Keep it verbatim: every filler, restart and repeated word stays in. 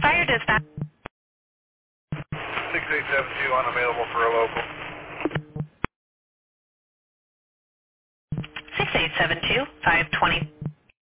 Fire dispatch. six eight seven two unavailable for a local. six eight seven two, five twenty.